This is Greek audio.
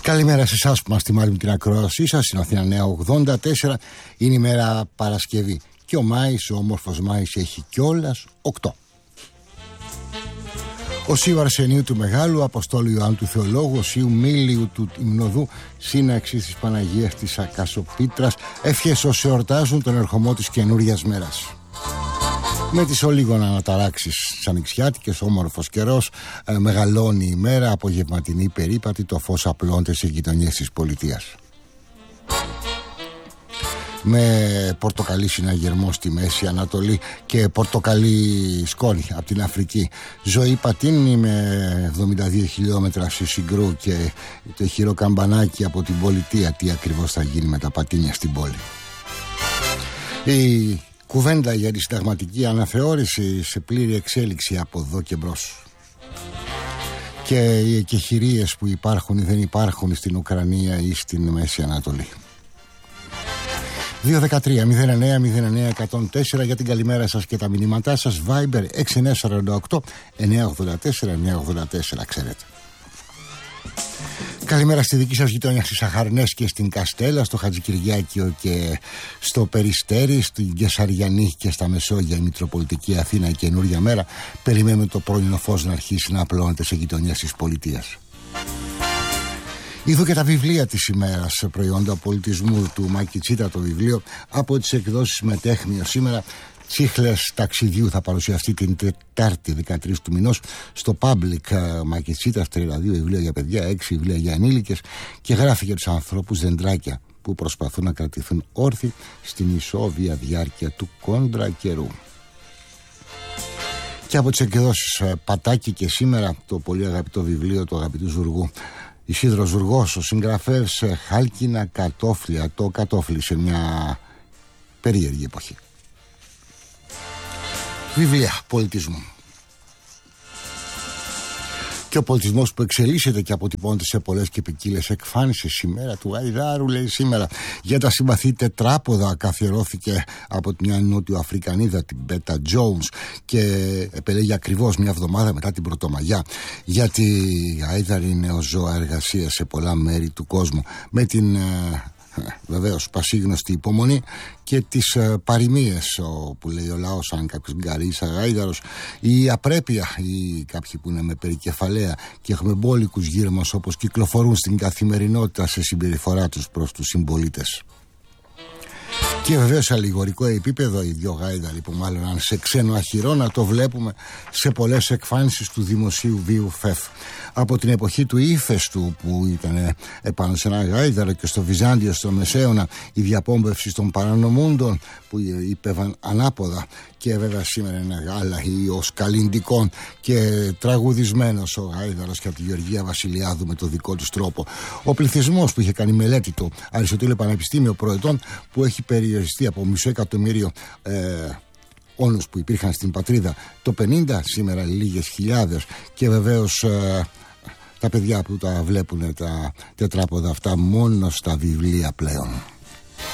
Καλημέρα σε εσάς που μας τιμάτε με την ακρόασή σας. Είναι Αθήνα Νέα 84. Είναι η μέρα Παρασκευή. Και ο Μάης, ο όμορφος Μάης, έχει κιόλας 8. Ο Σίου Αρσενίου του Μεγάλου, Αποστόλου Ιωάννου του Θεολόγου, ο Σίου Μίλιου του Υμνοδού, σύναξης της Παναγίας της Ακασοπίτρας, ευχές όσοι εορτάζουν τον ερχομό της καινούριας μέρας. Με τις ολίγων αναταράξεις τις ανοιξιάτικες, όμορφος καιρός, μεγαλώνει η μέρα, απογευματινή περίπατη, το φως απλώνεται σε γειτονιές της πολιτείας. Με πορτοκαλί συναγερμό στη Μέση Ανατολή και πορτοκαλί σκόνη από την Αφρική. Ζωή πατίνη με 72 χιλιόμετρα στη Συγκρού και το χειρό καμπανάκι από την πολιτεία. Τι ακριβώς θα γίνει με τα πατίνια στην πόλη. Η κουβέντα για τη συνταγματική αναθεώρηση σε πλήρη εξέλιξη από εδώ και μπρος. Και οι εκεχηρίες που υπάρχουν ή δεν υπάρχουν στην Ουκρανία ή στην Μέση Ανατολή. 2-13-09-09-104 για την καλημέρα σας και τα μηνύματά σας. Viber 6948-984-984, ξέρετε. Καλημέρα στη δική σας γειτονιά, στις Αχαρνές και στην Καστέλα, στο Χατζικυριάκιο και στο Περιστέρι, στην Κεσαριανή και στα Μεσόγεια, η Μητροπολιτική Αθήνα, η καινούρια μέρα. Περιμένουμε το πρωινό φως να αρχίσει να απλώνεται σε γειτονιές της πολιτείας. Είδω και τα βιβλία της ημέρας, προϊόντα πολιτισμού του Μάκη Τσίτα, το βιβλίο από τις εκδόσεις Μετέχμιο. Σήμερα Τσίχλες ταξιδιού θα παρουσιαστεί την Τετάρτη 13 του μηνός στο Public. Μάκη Τσίτα, 32 βιβλία για παιδιά, 6 βιβλία για ενήλικες και γράφει για τους ανθρώπους δεντράκια που προσπαθούν να κρατηθούν όρθιοι στην ισόβια διάρκεια του κόντρα καιρού. Και από τις εκδόσεις Πατάκη και σήμερα το πολύ αγαπητό βιβλίο του αγαπητού Ζουργού Ισίδρος Ζουργός, ο συγγραφέας, Χάλκινα κατόφλια, το κατόφλι σε μια περίεργη εποχή. Βιβλία πολιτισμού. Και ο πολιτισμός που εξελίσσεται και αποτυπώνεται σε πολλές και ποικίλες εκφάνσεις. Σήμερα του Γαϊδάρου, λέει σήμερα, για τα συμπαθή τετράποδα καθιερώθηκε από μια Νότιο Αφρικανίδα, την Μπέτα Τζόουνς, και επελέγει ακριβώς μια εβδομάδα μετά την Πρωτομαγιά, γιατί η Γαϊδάρ είναι ο ζώα εργασίας σε πολλά μέρη του κόσμου, με την βεβαίως πασίγνωστη υπομονή και τις παροιμίες που λέει ο λαός, αν κάποιος γκαρίσα γάιδαρος, η απρέπεια ή κάποιοι που είναι με περικεφαλαία και έχουμε μπόλικους γύρω μας, όπως κυκλοφορούν στην καθημερινότητα σε συμπεριφορά τους προς τους συμπολίτες. Και βεβαίως σε αλληγορικό επίπεδο οι δυο γάιδαροι που μάλλον αν σε ξένο αχυρώνα το βλέπουμε σε πολλές εκφάνσεις του δημοσίου βίου ΦΕΦ. Από την εποχή του Ύφεστου που ήταν επάνω σε ένα γάιδαρο και στο Βυζάντιο, στο Μεσαίωνα, η διαπόμπευση των παρανομούντων που υπέβαν ανάποδα, και βέβαια σήμερα είναι γάλα ή ο Σκαλιντικών και τραγουδισμένος ο γάιδαρος και από τη Γεωργία Βασιλιάδου με το δικό του τρόπο. Ο πληθυσμός που είχε κάνει μελέτη το Αριστοτέλειο Πανεπιστήμιο Προετών, που έχει περιοριστεί από 500.000 όνους που υπήρχαν στην πατρίδα το 50, σήμερα λίγες χιλιάδες, και βεβαίως τα παιδιά που τα βλέπουν τα τετράποδα αυτά μόνο στα βιβλία πλέον.